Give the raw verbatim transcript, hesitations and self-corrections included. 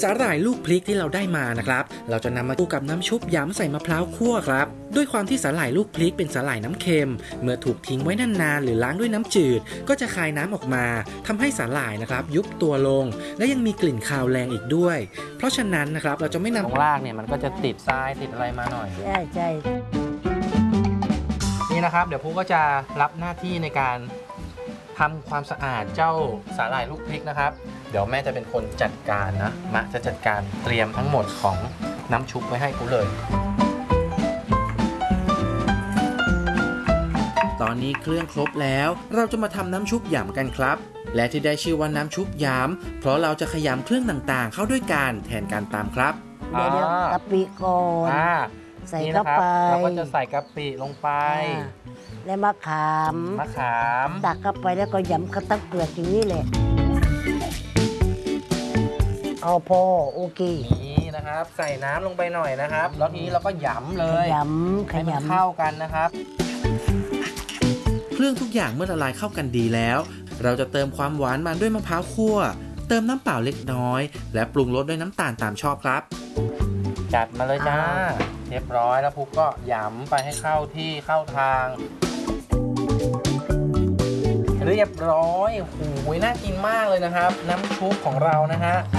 สาหร่ายลูกพริกที่เราได้มานะครับเราจะนำมาคู่กับน้ำชุบยำใส่มะพร้าวคั่วครับด้วยความที่สาหร่ายลูกพริกเป็นสาหร่ายน้ำเค็มเมื่อถูกทิ้งไว้นานๆหรือล้างด้วยน้ำจืดก็จะคายน้ำออกมาทำให้สาหร่ายนะครับยุบตัวลงและยังมีกลิ่นคาวแรงอีกด้วยเพราะฉะนั้นนะครับเราจะไม่นำตรงรากเนี่ยมันก็จะติดทรายติดอะไรมาหน่อยใช่ใช่นี่นะครับเดี๋ยวผู้ก็จะรับหน้าที่ในการทำความสะอาดเจ้าสาหร่ายลูกพริกนะครับเดี๋ยวแม่จะเป็นคนจัดการนะมะจะจัดการเตรียมทั้งหมดของน้ำชุบไว้ให้ผู้เลยตอนนี้เครื่องครบแล้วเราจะมาทำน้ำชุบหยำกันครับและที่ได้ชื่อว่าน้ำชุบหยำเพราะเราจะขยำเครื่องต่างๆเข้าด้วยกันแทนการตำครับเดี๋ยวเดี๋ยวกะปิก่อนอ่าใส่นี่เข้านะครับไปเราก็จะใส่กะปิลงไปอ่าแล้วมะขามมะขามตักเข้าไปแล้วก็ยำกระตั้งเปลือกอย่างนี้แหละเอาพอโอเคนี่นะครับใส่น้ำลงไปหน่อยนะครับแล้วทีนี้เราก็หยำเลยขยำขให้มันยำเข้ากันนะครับเครื่องทุกอย่างเมื่อละลายเข้ากันดีแล้วเราจะเติมความหวานมาด้วยมะพร้าวคั่วเติมน้ำเปล่าเล็กน้อยและปรุงรสด้วยน้ำตาลตามชอบครับจัดมาเลยจ้าเรียบร้อยแล้วพุกก็หยำไปให้เข้าที่เข้าทางเรียบร้อยโอ้โหน่ากินมากเลยนะครับน้ำชุบของเรานะฮะ